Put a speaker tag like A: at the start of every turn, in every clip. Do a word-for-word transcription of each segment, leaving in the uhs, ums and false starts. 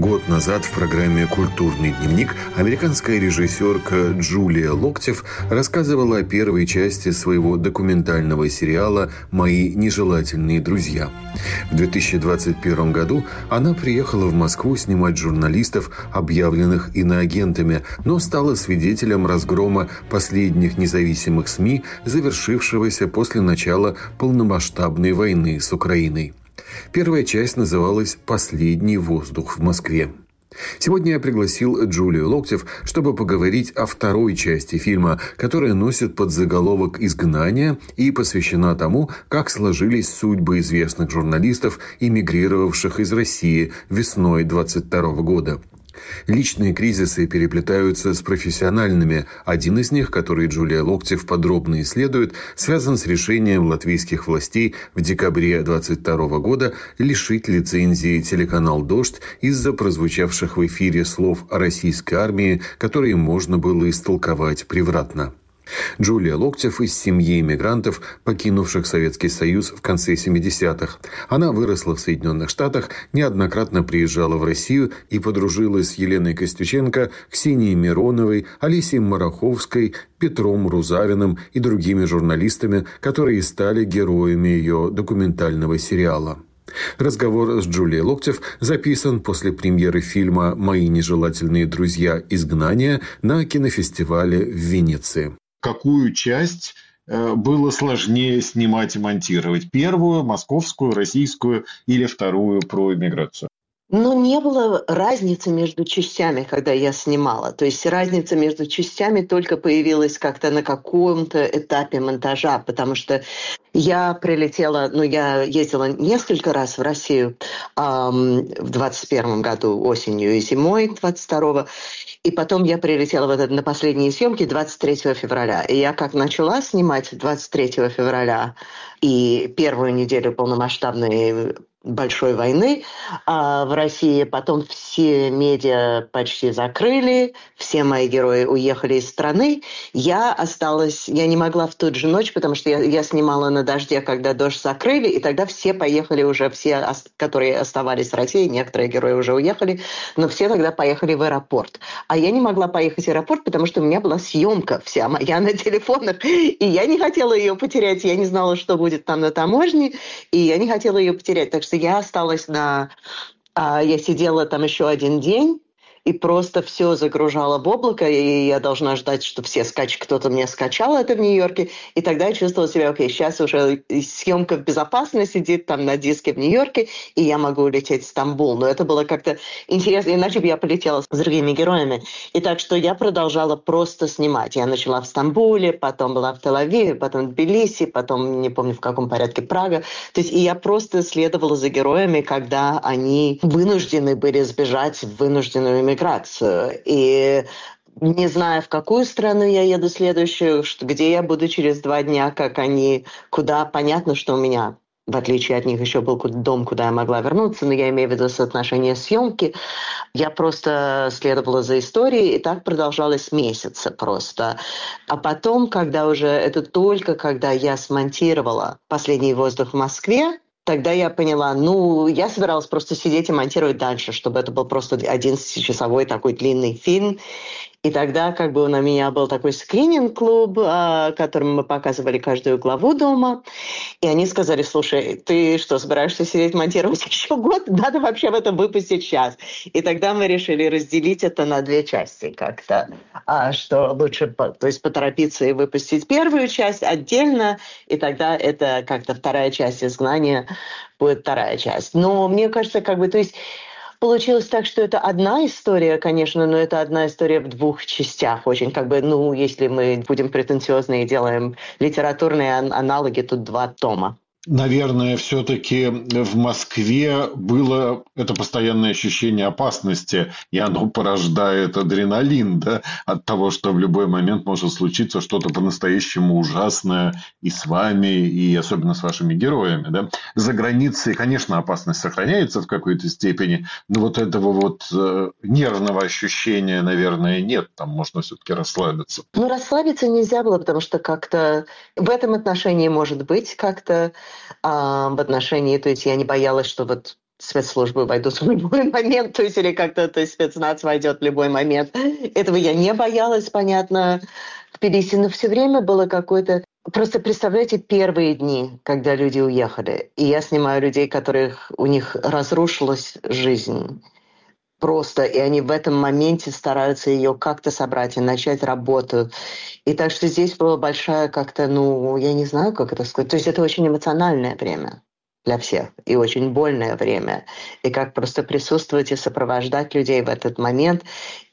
A: Год назад в программе «Культурный дневник» американская режиссерка Джулия Локтев рассказывала о первой части своего документального сериала «Мои нежелательные друзья». В две тысячи двадцать первом году она приехала в Москву снимать журналистов, объявленных иноагентами, но стала свидетелем разгрома последних независимых СМИ, завершившегося после начала полномасштабной войны с Украиной. Первая часть называлась «Последний воздух в Москве». Сегодня я пригласил Джулию Локтев, чтобы поговорить о второй части фильма, которая носит подзаголовок «Изгнание» и посвящена тому, как сложились судьбы известных журналистов, эмигрировавших из России весной двадцать второго года. Личные кризисы переплетаются с профессиональными. Один из них, который Джулия Локтев подробно исследует, связан с решением латвийских властей в декабре двадцать второго года лишить лицензии телеканал «Дождь» из-за прозвучавших в эфире слов о российской армии, которые можно было истолковать превратно. Джулия Локтев из семьи эмигрантов, покинувших Советский Союз в конце семидесятых. Она выросла в Соединенных Штатах, неоднократно приезжала в Россию и подружилась с Еленой Костюченко, Ксенией Мироновой, Олесей Мараховской, Петром Рузавиным и другими журналистами, которые стали героями ее документального сериала. Разговор с Джулией Локтев записан после премьеры фильма «Мои нежелательные друзья. Изгнание» на кинофестивале в Венеции.
B: Какую часть э, было сложнее снимать и монтировать? Первую, московскую, российскую или вторую про иммиграцию?
C: Ну, не было разницы между частями, когда я снимала. То есть разница между частями только появилась как-то на каком-то этапе монтажа, потому что я прилетела, ну, я ездила несколько раз в Россию эм, в двадцать первом году осенью и зимой двадцать второго. И потом я прилетела вот на последние съемки двадцать третьего февраля. И я как начала снимать двадцать третьего февраля и первую неделю полномасштабной большой войны а в России, потом все медиа почти закрыли, все мои герои уехали из страны. Я осталась, я не могла в ту же ночь, потому что я, я снимала на «Дожде», когда «Дождь» закрыли, и тогда все поехали уже, все, которые оставались в России, некоторые герои уже уехали, но все тогда поехали в аэропорт. А я не могла поехать в аэропорт, потому что у меня была съемка вся моя на телефонах, и я не хотела ее потерять, я не знала, что будет там на таможне, и я не хотела ее потерять, так что я осталась на... Я сидела там еще один день, и просто все загружала в облако, и я должна ждать, что все скач... кто-то мне скачал это в Нью-Йорке, и тогда я чувствовала себя, окей, сейчас уже съемка в безопасности, сидит там на диске в Нью-Йорке, и я могу улететь в Стамбул. Но это было как-то интересно, иначе бы я полетела с другими героями. И так что я продолжала просто снимать. Я начала в Стамбуле, потом была в Тель-Авиве, потом в Тбилиси, потом, не помню в каком порядке, Прага. То есть и я просто следовала за героями, когда они вынуждены были сбежать в вынужденную иммиграцию. Миграцию. И не зная, в какую страну я еду следующую, что, где я буду через два дня, как они, куда, понятно, что у меня, в отличие от них, еще был дом, куда я могла вернуться, но я имею в виду соотношение съемки. Я просто следовала за историей, и так продолжалось месяца просто. А потом, когда уже, это только когда я смонтировала «Последний воздух в Москве», тогда я поняла, ну, я собиралась просто сидеть и монтировать дальше, чтобы это был просто одиннадцатичасовой такой длинный фильм. И тогда как бы на меня был такой скрининг-клуб, которым мы показывали каждую главу дома. И они сказали, слушай, ты что, собираешься сидеть монтировать еще год? Надо вообще в этом выпустить сейчас. И тогда мы решили разделить это на две части как-то. А что лучше, то есть поторопиться и выпустить первую часть отдельно, и тогда это как-то вторая часть «Изгнания» будет вторая часть. Но мне кажется, как бы, то есть получилось так, что это одна история, конечно, но это одна история в двух частях. Очень как бы, ну, если мы будем претенциозны и делаем литературные аналоги, тут два тома.
B: Наверное, все-таки в Москве было это постоянное ощущение опасности, и оно порождает адреналин, да, от того, что в любой момент может случиться что-то по-настоящему ужасное и с вами, и особенно с вашими героями, да. За границей, конечно, опасность сохраняется в какой-то степени, но вот этого вот э, нервного ощущения, наверное, нет. Там можно все-таки расслабиться.
C: Ну, расслабиться нельзя было, потому что как-то в этом отношении, может быть, как-то в отношении, то есть я не боялась, что вот спецслужбы войдут в любой момент, то есть или как-то то есть спецназ войдет в любой момент. Этого я не боялась, понятно, в Тбилиси, но все время было какое-то... Просто представляете первые дни, когда люди уехали, и я снимаю людей, которых у них разрушилась жизнь. Просто, и они в этом моменте стараются ее как-то собрать и начать работу. И так что здесь была большая как-то, ну, я не знаю, как это сказать. То есть это очень эмоциональное время для всех и очень больное время. И как просто присутствовать и сопровождать людей в этот момент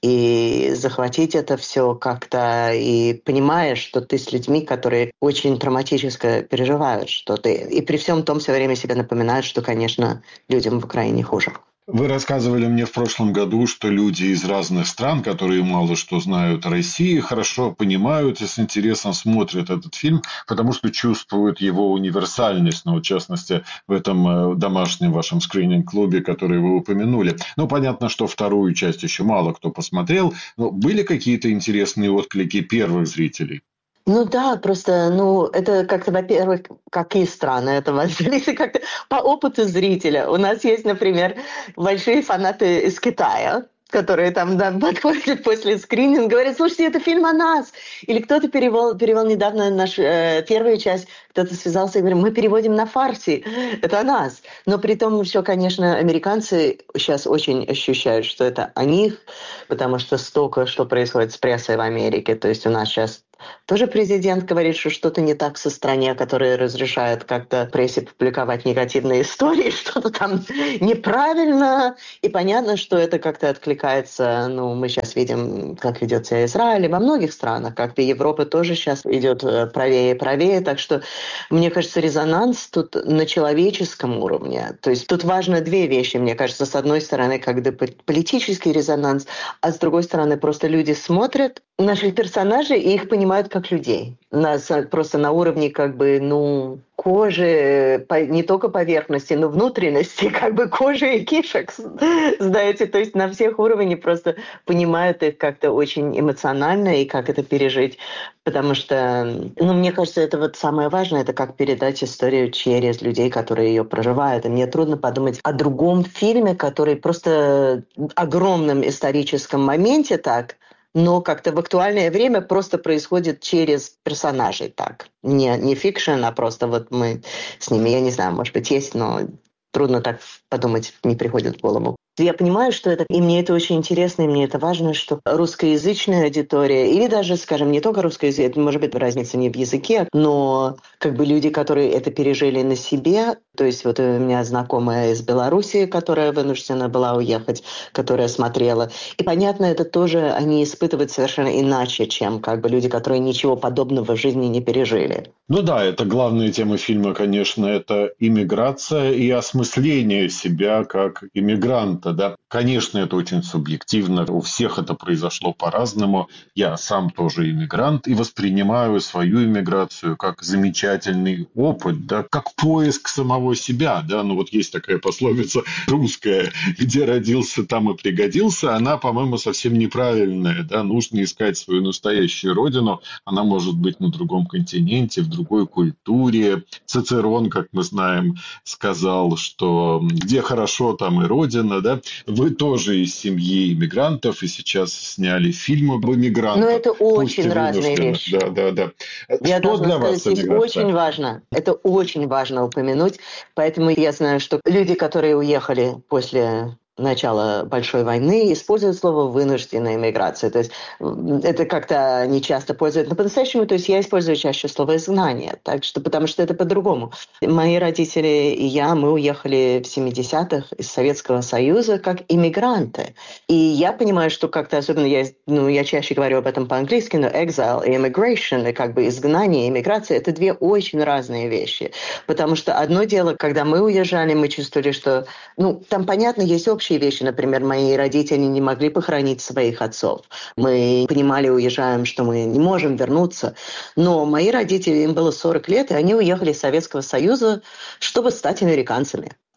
C: и захватить это все как-то, и понимая, что ты с людьми, которые очень травматически переживают что-то. И при всем том все время себе напоминают, что, конечно, людям в Украине хуже.
B: Вы рассказывали мне в прошлом году, что люди из разных стран, которые мало что знают о России, хорошо понимают и с интересом смотрят этот фильм, потому что чувствуют его универсальность, ну, в частности, в этом домашнем вашем скрининг-клубе, который вы упомянули. Ну, понятно, что вторую часть еще мало кто посмотрел, но были какие-то интересные отклики первых зрителей?
C: Ну да, просто, ну, это как-то, во-первых, какие страны это зависит как-то по опыту зрителя. У нас есть, например, большие фанаты из Китая, которые там да, подходят после скрининга, говорят, слушайте, это фильм о нас. Или кто-то перевел, перевел недавно нашу э, первую часть, кто-то связался и говорит, мы переводим на фарси, это о нас. Но при том еще, конечно, американцы сейчас очень ощущают, что это о них, потому что столько, что происходит с прессой в Америке. То есть у нас сейчас тоже президент говорит, что что-то не так со стране, которая разрешает как-то прессе публиковать негативные истории, что-то там неправильно. И понятно, что это как-то откликается, ну, мы сейчас видим, как ведет себя Израиль, и во многих странах, как-то Европа тоже сейчас идет правее и правее. Так что, мне кажется, резонанс тут на человеческом уровне. То есть тут важно две вещи, мне кажется. С одной стороны, как бы политический резонанс, а с другой стороны, просто люди смотрят наших персонажей и их понимают как людей. Нас просто на уровне как бы, ну, кожи, не только поверхности, но внутренности, как бы кожи и кишек, знаете, то есть на всех уровнях просто понимают их как-то очень эмоционально и как это пережить, потому что, ну, мне кажется, это вот самое важное, это как передать историю через людей, которые ее проживают, и мне трудно подумать о другом фильме, который просто в огромном историческом моменте так, но как-то в актуальное время просто происходит через персонажей так. Не, не фикшн, а просто вот мы с ними, я не знаю, может быть, есть, но трудно так подумать, не приходит в голову. Я понимаю, что это, и мне это очень интересно, и мне это важно, что русскоязычная аудитория, или даже, скажем, не только русскоязычная, может быть, разница не в языке, но как бы люди, которые это пережили на себе, то есть вот у меня знакомая из Беларуси, которая вынуждена была уехать, которая смотрела, и понятно, это тоже они испытывают совершенно иначе, чем как бы люди, которые ничего подобного в жизни не пережили.
B: Ну да, это главная тема фильма, конечно, это иммиграция и осмысление себя как иммигранта. Да? Конечно, это очень субъективно, у всех это произошло по-разному. Я сам тоже иммигрант и воспринимаю свою иммиграцию как замечательный опыт, да? Как поиск самого себя. Да? Ну вот есть такая пословица русская, где родился, там и пригодился. Она, по-моему, совсем неправильная. Да? Нужно искать свою настоящую родину. Она может быть на другом континенте, в другой культуре. Цицерон, как мы знаем, сказал, что где хорошо, там и родина. Да? Вы тоже из семьи иммигрантов, и сейчас сняли фильм об иммигрантах.
C: Но это очень разные вещи.
B: Да, да, да.
C: Я
B: Что для вас
C: сказать, здесь очень важно. Это очень важно упомянуть. Поэтому я знаю, что люди, которые уехали после начала Большой войны, используют слово «вынужденная иммиграция». То есть это как-то не часто пользуют. Но по-настоящему, то есть я использую чаще слово «изгнание», так что, потому что это по-другому. Мои родители и я, мы уехали в семидесятых из Советского Союза как иммигранты. И я понимаю, что как-то, особенно я, ну, я чаще говорю об этом по-английски, но exile и immigration, и как бы изгнание и иммиграция – это две очень разные вещи. Потому что одно дело, когда мы уезжали, мы чувствовали, что, ну, там, понятно, есть общее вещи. Например, мои родители не могли похоронить своих отцов. Мы понимали, уезжаем, что мы не можем вернуться. Но мои родители, им было сорок лет, и они уехали из Советского Союза, чтобы стать американцами.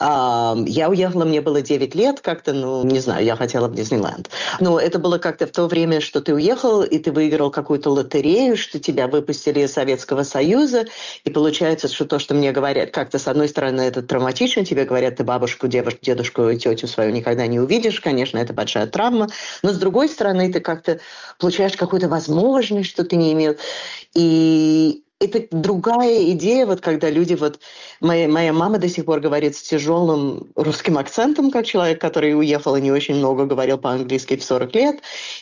C: А, я уехала, мне было девять лет, как-то, ну, не знаю, я хотела в Диснейленд. Но это было как-то в то время, что ты уехал, и ты выиграл какую-то лотерею, что тебя выпустили из Советского Союза, и получается, что то, что мне говорят, как-то, с одной стороны, это травматично, тебе говорят, ты бабушку, девушку, дедушку и тетю свою никогда не увидишь, конечно, это большая травма, но, с другой стороны, ты как-то получаешь какую-то возможность, что ты не имел, и... Это другая идея, вот когда люди... Вот, моя, моя мама до сих пор говорит с тяжелым русским акцентом, как человек, который уехал и не очень много говорил по-английски в сорок лет.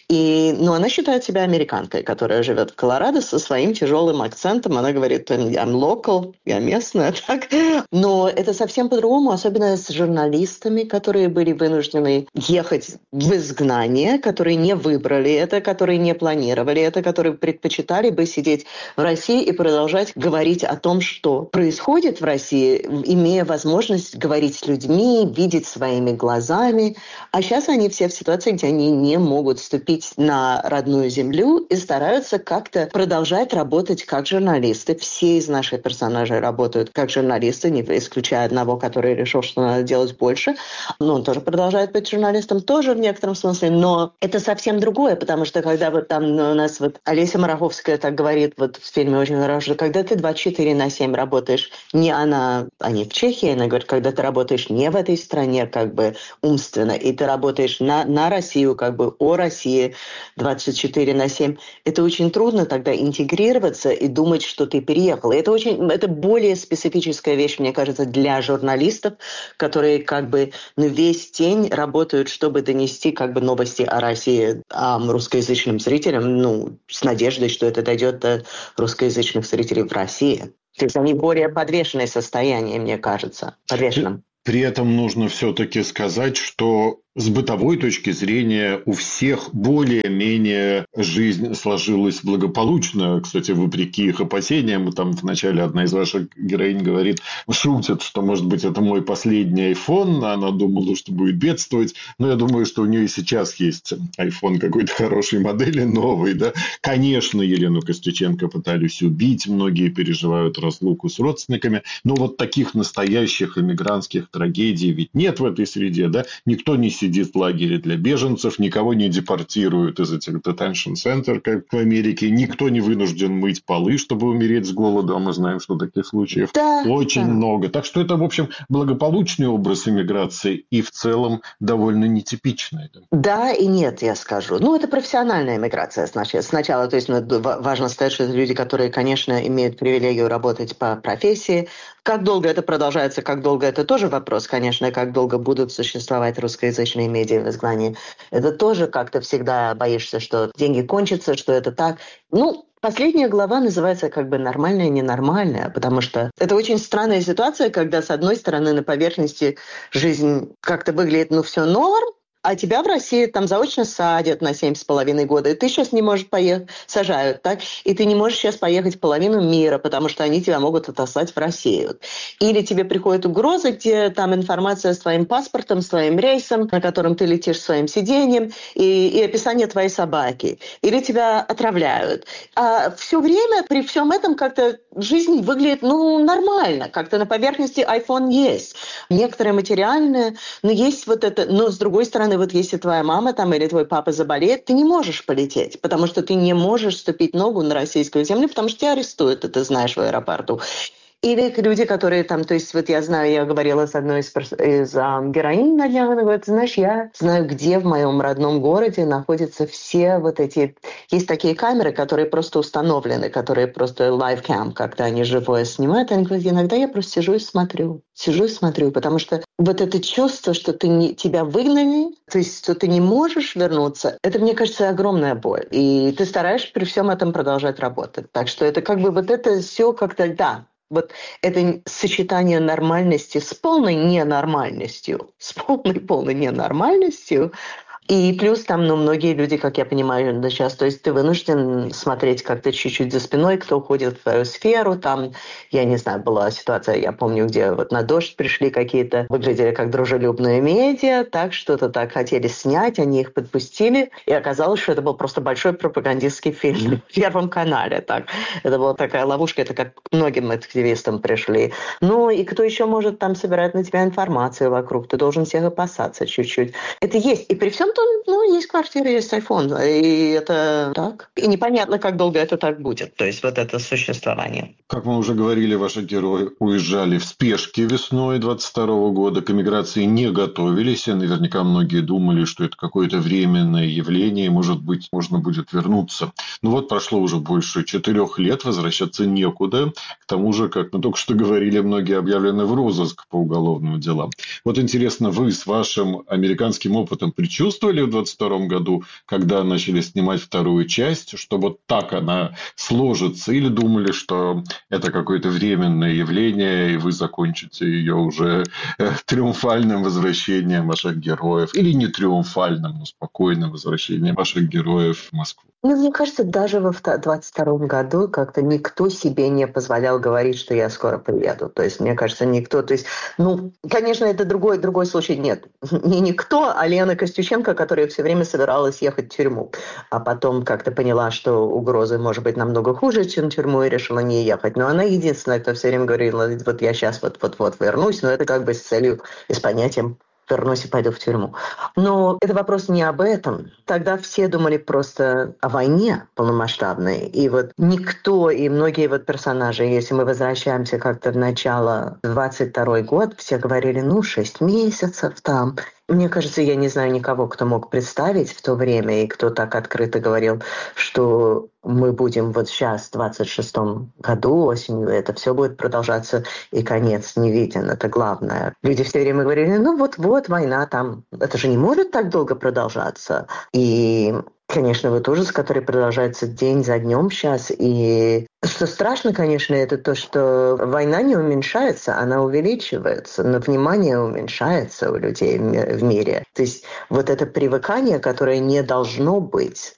C: И, но она считает себя американкой, которая живет в Колорадо со своим тяжелым акцентом. Она говорит, I'm local, я местная. Так. Но это совсем по-другому, особенно с журналистами, которые были вынуждены ехать в изгнание, которые не выбрали это, которые не планировали это, которые предпочитали бы сидеть в России и продолжать говорить о том, что происходит в России, имея возможность говорить с людьми, видеть своими глазами. А сейчас они все в ситуации, где они не могут вступить на родную землю и стараются как-то продолжать работать как журналисты. Все из наших персонажей работают как журналисты, не исключая одного, который решил, что надо делать больше. Но он тоже продолжает быть журналистом, тоже в некотором смысле. Но это совсем другое, потому что когда вот там у нас вот Олеся Мараховская так говорит вот в фильме очень хорошо, что когда ты двадцать четыре на семь работаешь, не она, а не в Чехии, она говорит, когда ты работаешь не в этой стране, как бы умственно, и ты работаешь на, на Россию, как бы о России двадцать четыре на семь, это очень трудно тогда интегрироваться и думать, что ты переехал. Это очень, это более специфическая вещь, мне кажется, для журналистов, которые как бы ну, весь день работают, чтобы донести как бы новости о России а, русскоязычным зрителям, ну, с надеждой, что это дойдет до русскоязычных зрителей в России. То есть они более подвешенное состояние, мне кажется, подвешенном.
B: При этом нужно все-таки сказать, что с бытовой точки зрения у всех более-менее жизнь сложилась благополучно. Кстати, вопреки их опасениям, там вначале одна из ваших героинь говорит, шутит, что, может быть, это мой последний iPhone, она думала, что будет бедствовать, но я думаю, что у нее и сейчас есть iPhone какой-то хорошей модели, новый, да. Конечно, Елену Костюченко пытались убить, многие переживают разлуку с родственниками, но вот таких настоящих эмигрантских трагедий ведь нет в этой среде, да, никто не сидит в лагере для беженцев, никого не депортируют из этих detention center, как в Америке, никто не вынужден мыть полы, чтобы умереть с голоду, а мы знаем, что таких случаев
C: да,
B: очень
C: да.
B: много. Так что это, в общем, благополучный образ иммиграции и в целом довольно нетипичный. Да,
C: да и нет, я скажу. Ну, это профессиональная иммиграция сначала. сначала то есть, ну, важно сказать, что это люди, которые, конечно, имеют привилегию работать по профессии. Как долго это продолжается, как долго это тоже вопрос, конечно, как долго будут существовать русскоязычные медиа в изгнании. Это тоже как-то всегда боишься, что деньги кончатся, что это так. Ну, последняя глава называется как бы «Нормальная, ненормальная», потому что это очень странная ситуация, когда, с одной стороны, на поверхности жизнь как-то выглядит, ну, все норм, а тебя в России там заочно садят на семь с половиной года, и ты сейчас не можешь поехать, сажают, так? И ты не можешь сейчас поехать в половину мира, потому что они тебя могут отослать в Россию. Или тебе приходят угрозы, где там информация с твоим паспортом, с твоим рейсом, на котором ты летишь своим сиденьем, и, и описание твоей собаки. Или тебя отравляют. А все время при всем этом как-то жизнь выглядит, ну, нормально. Как-то на поверхности iPhone есть. Некоторые материальные, но есть вот это, но с другой стороны, вот если твоя мама там или твой папа заболеет, ты не можешь полететь, потому что ты не можешь ступить ногу на российскую землю, потому что тебя арестуют, и ты знаешь в аэропорту. Или люди, которые там, то есть вот я знаю, я говорила с одной из, из а, героинь на днях, она говорит, знаешь, я знаю, где в моем родном городе находятся все вот эти... Есть такие камеры, которые просто установлены, которые просто live cam, когда они живое снимают. Они говорят, иногда я просто сижу и смотрю, сижу и смотрю, потому что вот это чувство, что ты не, тебя выгнали, то есть что ты не можешь вернуться, это, мне кажется, огромная боль. И ты стараешься при всем этом продолжать работать. Так что это как бы вот это все как-то, да, вот это сочетание нормальности с полной ненормальностью, с полной-полной ненормальностью, И плюс там, ну, многие люди, как я понимаю, да, сейчас, то есть ты вынужден смотреть как-то чуть-чуть за спиной, кто уходит в твою сферу. Там, я не знаю, была ситуация, я помню, где вот на «Дождь» пришли какие-то, выглядели как дружелюбные медиа, так что-то так хотели снять, они их подпустили, и оказалось, что это был просто большой пропагандистский фильм в Первом канале. Так. Это была такая ловушка, это как к многим активистам пришли. Ну, и кто еще может там собирать на тебя информацию вокруг? Ты должен всех опасаться чуть-чуть. Это есть. И при всем том, ну, есть квартира, есть айфон. И это так. И непонятно, как долго это так будет. То есть вот это существование.
B: Как мы уже говорили, ваши герои уезжали в спешке весной двадцать второго года. К эмиграции не готовились. И наверняка многие думали, что это какое-то временное явление. И, может быть, можно будет вернуться. Ну вот прошло уже больше четырех лет. Возвращаться некуда. К тому же, как мы только что говорили, многие объявлены в розыск по уголовным делам. Вот интересно, вы с вашим американским опытом предчувствовали в двадцать втором году, когда начали снимать вторую часть, что вот так она сложится? Или думали, что это какое-то временное явление, и вы закончите ее уже э, триумфальным возвращением ваших героев? Или не триумфальным, но спокойным возвращением ваших героев в Москву?
C: Ну, мне кажется, даже в двадцать втором году как-то никто себе не позволял говорить, что я скоро приеду. То есть, мне кажется, никто... То есть, ну, конечно, это другой, другой случай. Нет, не никто, а Лена Костюченко, которая все время собиралась ехать в тюрьму. А потом как-то поняла, что угрозы может быть намного хуже, чем тюрьму, и решила не ехать. Но она единственная, кто все время говорила, вот я сейчас вот-вот-вот вернусь, но это как бы с целью и с понятием вернусь и пойду в тюрьму. Но это вопрос не об этом. Тогда все думали просто о войне полномасштабной. И вот никто, и многие вот персонажи, если мы возвращаемся как-то в начало двадцать второй год, все говорили, ну, шесть месяцев там. Мне кажется, я не знаю никого, кто мог представить в то время, и кто так открыто говорил, что мы будем вот сейчас, в двадцать шестом году, осенью, это все будет продолжаться, и конец не виден, это главное. Люди все время говорили, ну вот-вот, война там, это же не может так долго продолжаться. И, конечно, вот ужас, который продолжается день за днем сейчас, и что страшно, конечно, это то, что война не уменьшается, она увеличивается, но внимание уменьшается у людей в мире. То есть вот это привыкание, которое не должно быть,